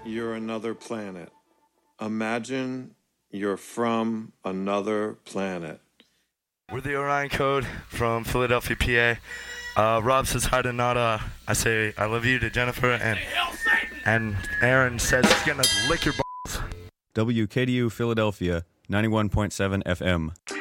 you're another planet. Imagine you're from another planet. We're the Orion Code from Philadelphia, PA. Rob says hi to Nada. I say I love you to Jennifer, and Aaron says he's gonna lick your balls. WKDU Philadelphia, 91.7 FM.